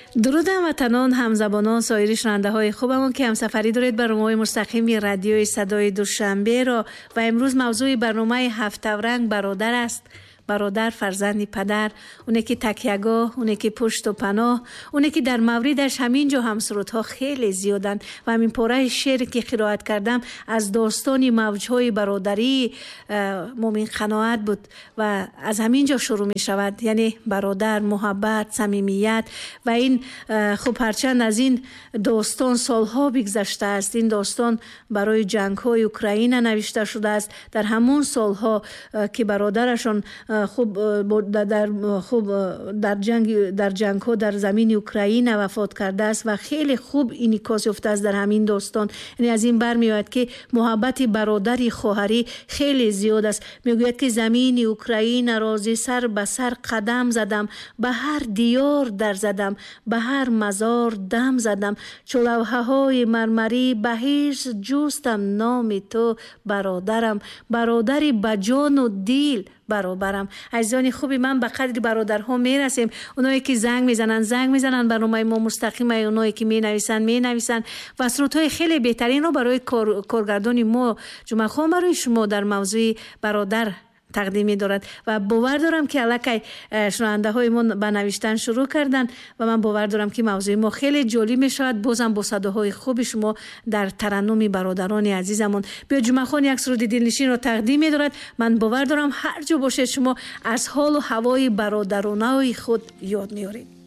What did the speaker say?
درود هموطنان، همزبانان، سایر شنونده های خوبمون که همسفری دارید بر موج مستقیم رادیوی صدای دوشنبه را و امروز موضوع برنامه هفت رنگ برادر است. برادر فرزند پدر، اونه که تکیه‌گاه، اونه که پشت و پناه، اونه که در موردش همینجا هم سرودها خیلی زیادن و همین پاره شعر که قرائت کردم از داستان موجهای برادری مومن قناعت بود و از همینجا شروع می شود. یعنی برادر، محبت، صمیمیت و این خب هرچند از این داستان سالها بگذشته است، این داستان برای جنگ های اوکراین نوشته شده است. در همون سالها که برادرشان در جنگ ها در زمین اوکراین وفات کرده است و خیلی خوب انعکاس یافته است در همین داستان. یعنی از این برمیاد که محبت برادری خواهری خیلی زیاد است. میگوید که زمین اوکراین را ز سر به سر قدم زدم، به هر دیار در زدم، به هر مزار دم زدم، چو لوحه های مرمری به حرص جستم نام تو برادرم، برادری به جان و دل برابرم. عزیزان خوبی، من به قدر برادرها میرسیم. اونایی که زنگ میزنن برنامه ما مستقیم، اونایی که مینویسن و سرودهای خیلی بهترین رو برای کارگردان ما جمعه خان برای شما در موضوع برادر تقدیمی دارد و باور دارم که الکی شنونده های ما به نوشتن شروع کردن و من باور دارم که موضوع ما خیلی جالب می شود. بازم با صداهای خوب شما در ترنم برادران عزیزمون بیا جمعه خان یک سرود دلنشین رو تقدیم می دارد. من باور دارم هر جا باشید شما از حال و هوای برادرانه خود یاد میارید.